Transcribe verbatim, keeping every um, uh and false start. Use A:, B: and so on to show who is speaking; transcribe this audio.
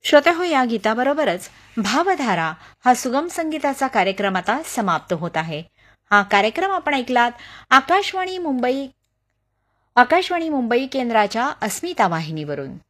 A: श्रोते हो, या गीताबरोबरच भावधारा हा सुगम संगीताचा कार्यक्रम आता समाप्त होत आहे. हा कार्यक्रम आपण ऐकलात आकाशवाणी मुंबई आकाशवाणी मुंबई केंद्राच्या अस्मिता वाहिनीवरून.